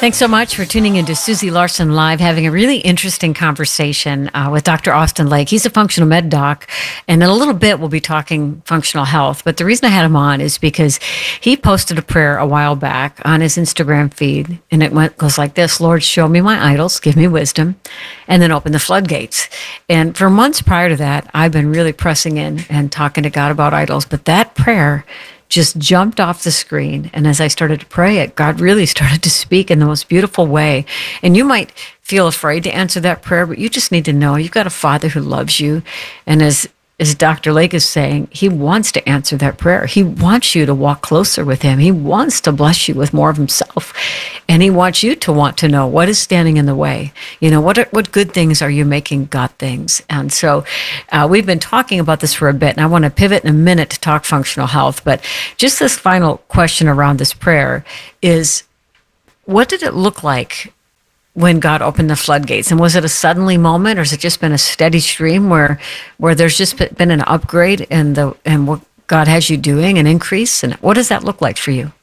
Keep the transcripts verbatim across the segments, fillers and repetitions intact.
Thanks so much for tuning into Susie Larson Live, having a really interesting conversation uh, with Doctor Austin Lake. He's a functional med doc, and in a little bit we'll be talking functional health. But the reason I had him on is because he posted a prayer a while back on his Instagram feed, and it went, goes like this: Lord, show me my idols, give me wisdom, and then open the floodgates. And for months prior to that, I've been really pressing in and talking to God about idols, but that prayer just jumped off the screen. And as I started to pray it, God really started to speak in the most beautiful way. And you might feel afraid to answer that prayer, but you just need to know you've got a Father who loves you. And as as Doctor Lake is saying, he wants to answer that prayer. He wants you to walk closer with him. He wants to bless you with more of himself. And he wants you to want to know what is standing in the way. You know, what are, what good things are you making God things? And so uh, we've been talking about this for a bit, and I want to pivot in a minute to talk functional health. But just this final question around this prayer is, what did it look like when God opened the floodgates? And was it a suddenly moment, or has it just been a steady stream where where there's just been an upgrade in the and what God has you doing, an increase? And what does that look like for you?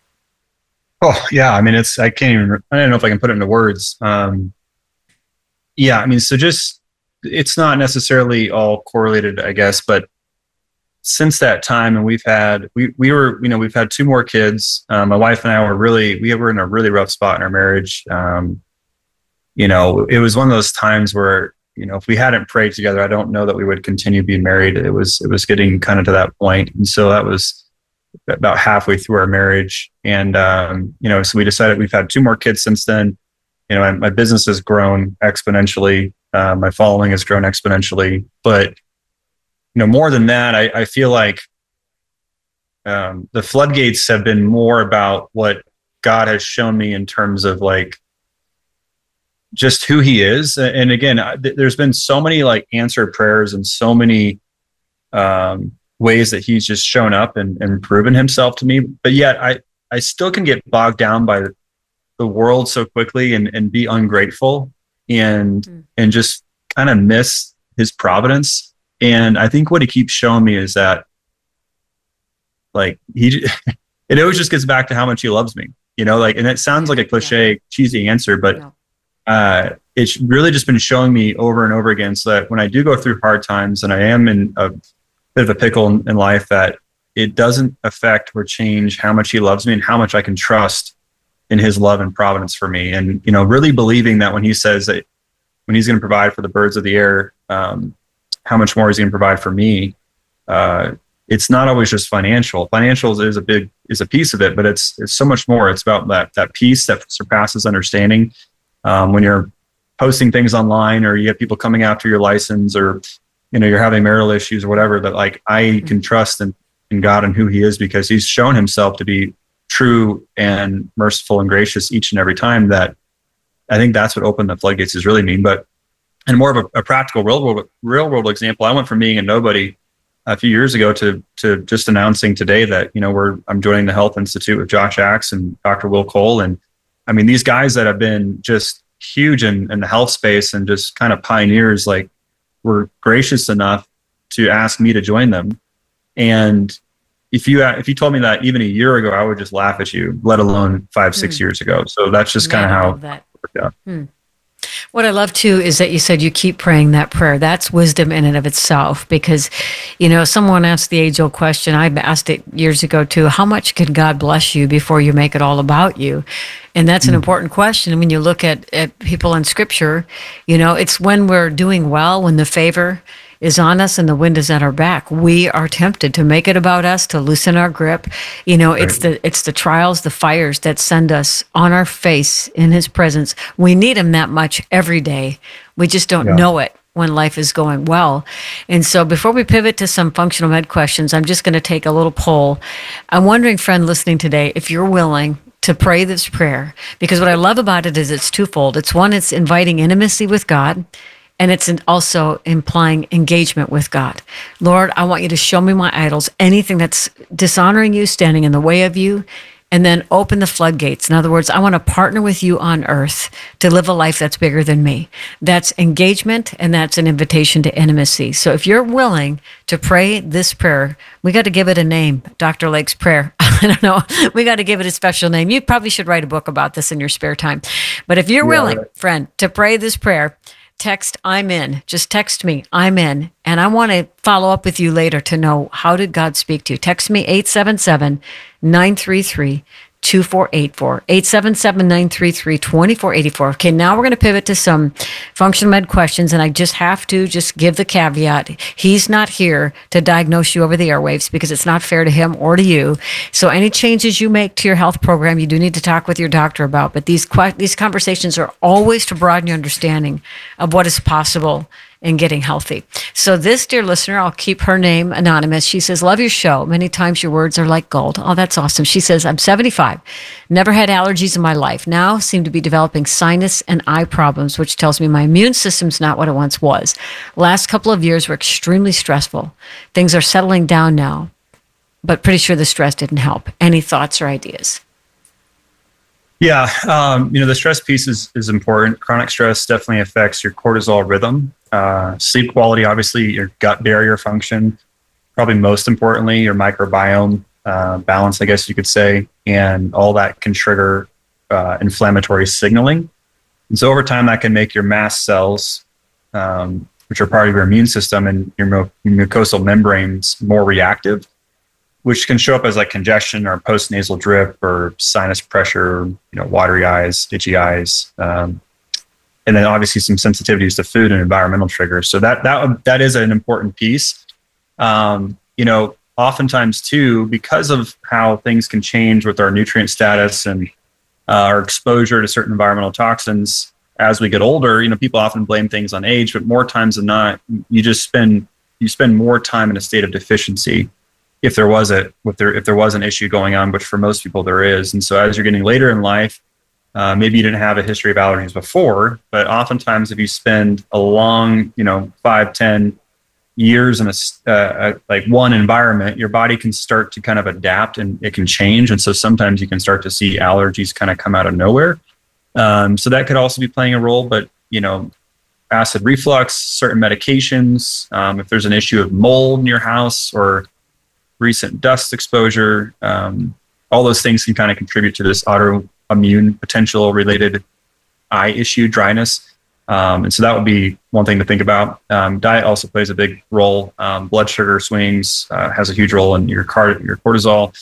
Oh, yeah. I mean, it's, I can't even, I don't know if I can put it into words. Um, yeah. I mean, so just, it's not necessarily all correlated, I guess, but since that time, and we've had, we, we were, you know, we've had two more kids. Um, my wife and I were really, we were in a really rough spot in our marriage. Um, You know, it was one of those times where, you know, if we hadn't prayed together, I don't know that we would continue being married. It was, it was getting kind of to that point. And so that was about halfway through our marriage. And, um, you know, so we decided we've had two more kids since then. You know, my, my business has grown exponentially. Uh, my following has grown exponentially. But, you know, more than that, I, I feel like um, the floodgates have been more about what God has shown me in terms of like, just who he is. And again, th- there's been so many like answered prayers and so many um, ways that he's just shown up and, and proven himself to me. But yet I, I still can get bogged down by the world so quickly and, and be ungrateful and, mm. and just kind of miss his providence. And I think what he keeps showing me is that like he, it always just gets back to how much he loves me, you know, like, and it sounds like a cliche, yeah. cheesy answer, but no. Uh, it's really just been showing me over and over again so that when I do go through hard times and I am in a bit of a pickle in, in life, that it doesn't affect or change how much he loves me and how much I can trust in his love and providence for me. And, you know, really believing that when he says that when he's going to provide for the birds of the air, um, how much more he's going to provide for me. Uh, it's not always just financial. Financial is a big, is a piece of it, but it's, it's so much more. It's about that, that peace that surpasses understanding. Um, when you're posting things online or you have people coming after your license or, you know, you're having marital issues or whatever, that like I can trust in, in God and who he is because he's shown himself to be true and merciful and gracious each and every time. That I think that's what open the floodgates is really mean. But and more of a, a practical real world, real world example, I went from being a nobody a few years ago to to just announcing today that, you know, we're I'm joining the Health Institute with Josh Axe and Doctor Will Cole. And I mean, these guys that have been just huge in, in the health space and just kind of pioneers, like were gracious enough to ask me to join them. And if you if you told me that even a year ago, I would just laugh at you, let alone five, hmm. six years ago. So that's just kind of how that worked out. Hmm. What I love too is that you said you keep praying that prayer. That's wisdom in and of itself, because, you know, someone asked the age old question. I asked it years ago too. How much could God bless you before you make it all about you? And that's an mm. important question. And when you look at, at people in scripture, you know, it's when we're doing well, when the favor is on us and the wind is at our back, we are tempted to make it about us, to loosen our grip. You know, right. it's the it's the trials, the fires that send us on our face in his presence. We need him that much every day. We just don't yeah. know it when life is going well. And so before we pivot to some functional med questions, I'm just going to take a little poll. I'm wondering, friend listening today, if you're willing to pray this prayer, because what I love about it is it's twofold. It's one, it's inviting intimacy with God, and it's also implying engagement with God. Lord, I want you to show me my idols, anything that's dishonoring you, standing in the way of you, and then open the floodgates. In other words, I want to partner with you on earth to live a life that's bigger than me. That's engagement, and that's an invitation to intimacy. So if you're willing to pray this prayer, we got to give it a name, Doctor Lake's prayer. I don't know. We got to give it a special name. You probably should write a book about this in your spare time. But if you're Yeah, willing, right. friend, to pray this prayer, text I'm in. Just text me, I'm in. And I want to follow up with you later to know, how did God speak to you? Text me eight seven seven, nine three three, two four eight four. eight seven seven, nine three three, two four eight four. Okay, now we're going to pivot to some functional med questions. And I just have to just give the caveat. He's not here to diagnose you over the airwaves because it's not fair to him or to you. So any changes you make to your health program, you do need to talk with your doctor about. But these que- these conversations are always to broaden your understanding of what is possible in getting healthy. So this dear listener, I'll keep her name anonymous. She says, love your show. Many times your words are like gold. Oh, that's awesome. She says, I'm seventy-five. Never had allergies in my life. Now seem to be developing sinus and eye problems, which tells me my immune system's not what it once was. Last couple of years were extremely stressful. Things are settling down now, but pretty sure the stress didn't help. Any thoughts or ideas? Yeah, um, you know, the stress piece is, is important. Chronic stress definitely affects your cortisol rhythm, uh, sleep quality, obviously your gut barrier function, probably most importantly, your microbiome uh, balance, I guess you could say, and all that can trigger uh, inflammatory signaling. And so over time, that can make your mast cells, um, which are part of your immune system, and your mu- mucosal membranes more reactive, which can show up as like congestion or postnasal drip or sinus pressure, you know, watery eyes, itchy eyes, um, and then obviously some sensitivities to food and environmental triggers. So that that that is an important piece. Um, you know, oftentimes too, because of how things can change with our nutrient status and uh, our exposure to certain environmental toxins as we get older, you know, people often blame things on age, but more times than not, you just spend you spend more time in a state of deficiency. If there was a, if there, if there was an issue going on, which for most people there is. And so as you're getting later in life, uh, maybe you didn't have a history of allergies before, but oftentimes if you spend a long, you know, five, ten years in a, uh, like one environment, your body can start to kind of adapt and it can change. And so sometimes you can start to see allergies kind of come out of nowhere. Um, so that could also be playing a role, but, you know, acid reflux, certain medications, um, if there's an issue of mold in your house or recent dust exposure, um, all those things can kind of contribute to this autoimmune potential related eye issue, dryness. Um, and so that would be one thing to think about. Um, diet also plays a big role. Um, blood sugar swings uh, has a huge role in your car- your cortisol.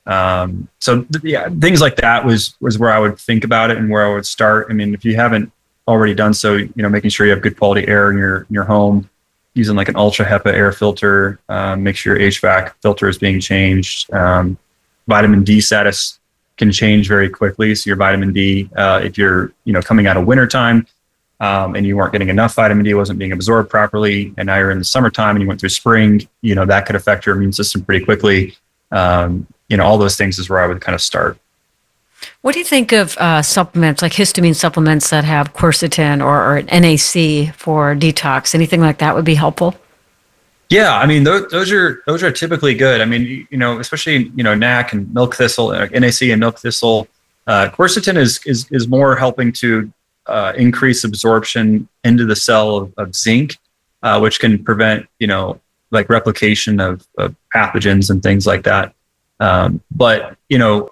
Um, so th- yeah, things like that was was where I would think about it and where I would start. I mean, if you haven't already done so, you know, making sure you have good quality air in your in your home, using like an ultra HEPA air filter, um, make sure your H V A C filter is being changed. Um, vitamin D status can change very quickly. So your vitamin D, uh, if you're, you know, coming out of wintertime um, and you weren't getting enough vitamin D, wasn't being absorbed properly, and now you're in the summertime and you went through spring, you know, that could affect your immune system pretty quickly. Um, you know, all those things is where I would kind of start. What do you think of uh, supplements, like histamine supplements that have quercetin or, or an N A C for detox? Anything like that would be helpful? Yeah, I mean, those, those are those are typically good. I mean, you, you know, especially, you know, N A C and milk thistle, uh, N A C and milk thistle. Uh, quercetin is is is more helping to uh, increase absorption into the cell of, of zinc, uh, which can prevent, you know, like replication of, of pathogens and things like that. Um, but you know,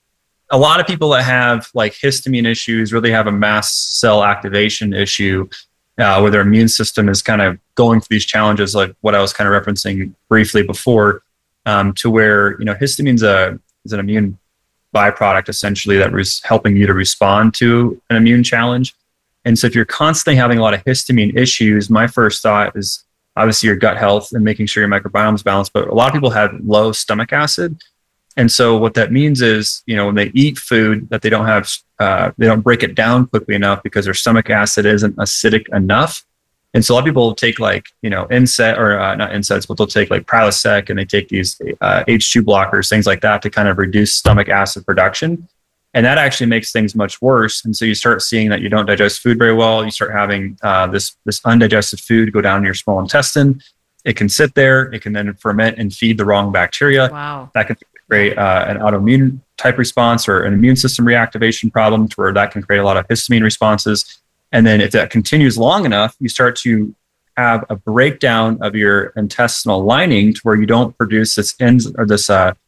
a lot of people that have like histamine issues really have a mast cell activation issue, uh, where their immune system is kind of going through these challenges, like what I was kind of referencing briefly before, um, to where, you know, histamine's a is an immune byproduct essentially that is helping you to respond to an immune challenge. And so if you're constantly having a lot of histamine issues, my first thought is obviously your gut health and making sure your microbiome is balanced. But a lot of people have low stomach acid. And so what that means is, you know, when they eat food that they don't have, uh, they don't break it down quickly enough because their stomach acid isn't acidic enough. And so a lot of people take like, you know, N SAID or uh, not N SAIDs, but they'll take like Prilosec and they take these uh, H two blockers, things like that to kind of reduce stomach acid production. And that actually makes things much worse. And so you start seeing that you don't digest food very well. You start having uh, this, this undigested food go down in your small intestine. It can sit there. It can then ferment and feed the wrong bacteria. Wow. That can create uh, an autoimmune type response or an immune system reactivation problem to where that can create a lot of histamine responses. And then if that continues long enough, you start to have a breakdown of your intestinal lining to where you don't produce this enz- or this uh,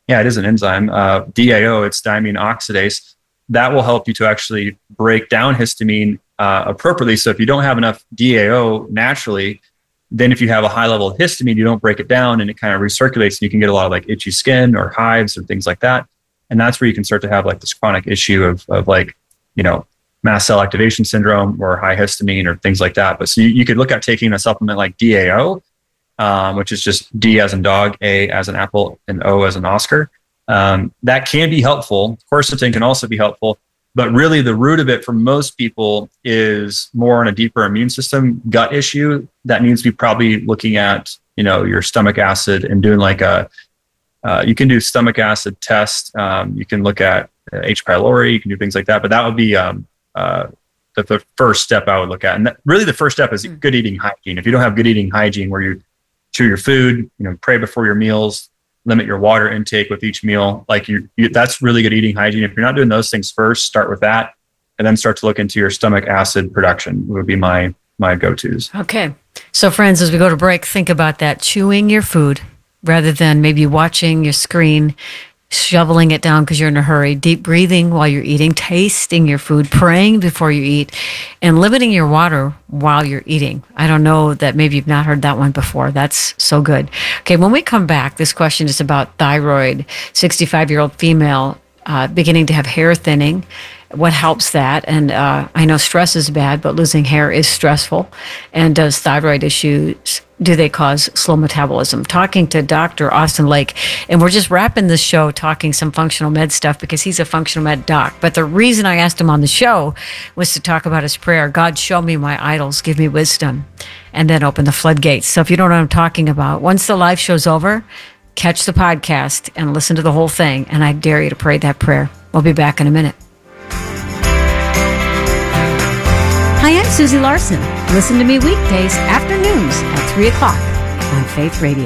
yeah, it is an enzyme, uh, D A O, it's diamine oxidase. That will help you to actually break down histamine uh, appropriately. So if you don't have enough D A O naturally, then if you have a high level of histamine, you don't break it down and it kind of recirculates and you can get a lot of like itchy skin or hives or things like that. And that's where you can start to have like this chronic issue of, of like, you know, mast cell activation syndrome or high histamine or things like that. But so you, you could look at taking a supplement like D A O, um, which is just D as in dog, A as in apple, and O as in Oscar. Um, that can be helpful. Quercetin can also be helpful. But really the root of it for most people is more on a deeper immune system gut issue that needs to be probably looking at, you know, your stomach acid and doing like a, uh, you can do stomach acid test. Um, you can look at H. pylori, you can do things like that, but that would be um, uh, the, the first step I would look at. And that, really the first step is good eating hygiene. If you don't have good eating hygiene where you chew your food, you know, pray before your meals, limit your water intake with each meal. Like you, you, that's really good eating hygiene. If you're not doing those things first, start with that, and then start to look into your stomach acid production. Would be my my go-tos. Okay, so friends, as we go to break, think about that: chewing your food rather than maybe watching your screen, shoveling it down because you're in a hurry. Deep breathing while you're eating, tasting your food, praying before you eat, and limiting your water while you're eating. I don't know that maybe you've not heard that one before. That's so good. Okay, when we come back, this question is about thyroid. sixty-five-year-old female uh, beginning to have hair thinning. What helps that? And uh, I know stress is bad, but losing hair is stressful. And does thyroid issues, do they cause slow metabolism? Talking to Doctor Austin Lake, and we're just wrapping this show talking some functional med stuff because he's a functional med doc. But the reason I asked him on the show was to talk about his prayer: God, show me my idols, give me wisdom, and then open the floodgates. So if you don't know what I'm talking about, once the live show's over, catch the podcast and listen to the whole thing. And I dare you to pray that prayer. We'll be back in a minute. Hi, I'm Susie Larson. Listen to me weekdays afternoons at three o'clock on Faith Radio.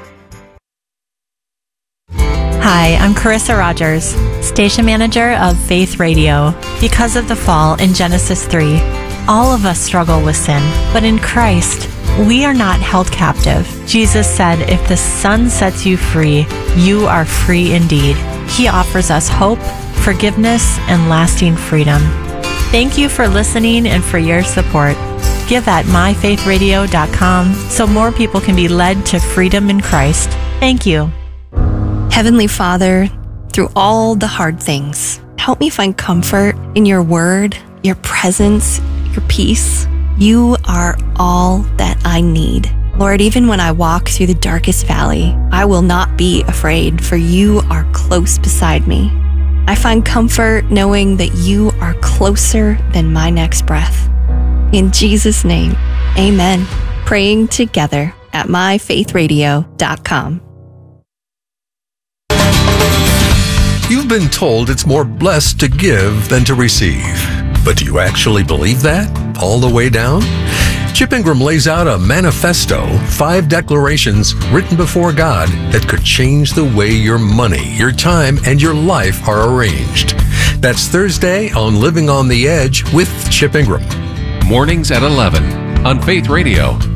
Hi, I'm Carissa Rogers, station manager of Faith Radio. Because of the fall in Genesis three, all of us struggle with sin, but in Christ, we are not held captive. Jesus said, if the Son sets you free, you are free indeed. He offers us hope, forgiveness, and lasting freedom. Thank you for listening and for your support. Give at my faith radio dot com so more people can be led to freedom in Christ. Thank you. Heavenly Father, through all the hard things, help me find comfort in your word, your presence, your peace. You are all that I need. Lord, even when I walk through the darkest valley, I will not be afraid, for you are close beside me. I find comfort knowing that you are closer than my next breath. In Jesus' name, amen. Praying together at my faith radio dot com. You've been told it's more blessed to give than to receive. But do you actually believe that all the way down? Chip Ingram lays out a manifesto, five declarations written before God that could change the way your money, your time, and your life are arranged. That's Thursday on Living on the Edge with Chip Ingram. Mornings at eleven on Faith Radio.